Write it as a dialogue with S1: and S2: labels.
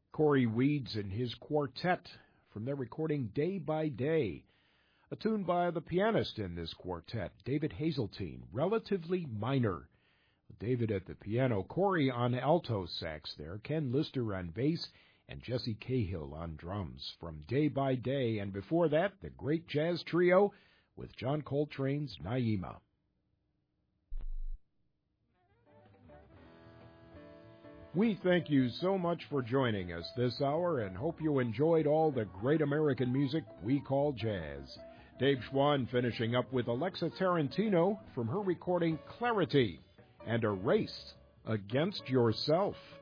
S1: Corey Weeds and his quartet from their recording Day by Day, a tune by the pianist in this quartet, David Hazeltine, Relatively Minor. David at the piano, Corey on alto sax there, Ken Lister on bass, and Jesse Cahill on drums from Day by Day, and before that, the great jazz trio with John Coltrane's Naima. We thank you so much for joining us this hour and hope you enjoyed all the great American music we call jazz. Dave Schwann finishing up with Alexa Tarantino from her recording Clarity and A Race Against Yourself.